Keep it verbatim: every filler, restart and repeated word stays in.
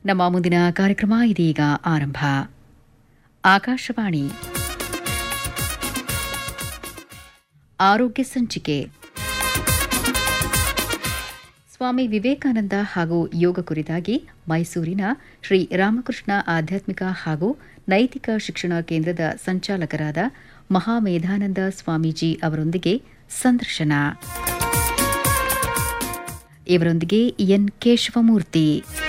ನಮ್ಮ ಮುಂದಿನ ಕಾರ್ಯಕ್ರಮ ಇದೀಗ ಆರಂಭ. ಆಕಾಶವಾಣಿ ಆರೋಗ್ಯ ಸಂಚಿಕೆ. ಸ್ವಾಮಿ ವಿವೇಕಾನಂದ ಹಾಗೂ ಯೋಗ ಕುರಿತಾಗಿ ಮೈಸೂರಿನ ಶ್ರೀ ರಾಮಕೃಷ್ಣ ಆಧ್ಯಾತ್ಮಿಕ ಹಾಗೂ ನೈತಿಕ ಶಿಕ್ಷಣ ಕೇಂದ್ರದ ಸಂಚಾಲಕರಾದ ಮಹಾಮೇಧಾನಂದ ಸ್ವಾಮೀಜಿ ಅವರೊಂದಿಗೆ ಸಂದರ್ಶನ. ಇವರೊಂದಿಗೆ ಎನ್ ಕೇಶವಮೂರ್ತಿ.